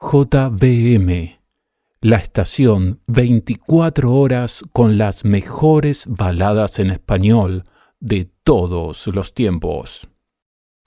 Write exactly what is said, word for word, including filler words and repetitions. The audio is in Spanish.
J B M, la estación veinticuatro horas con las mejores baladas en español de todos los tiempos.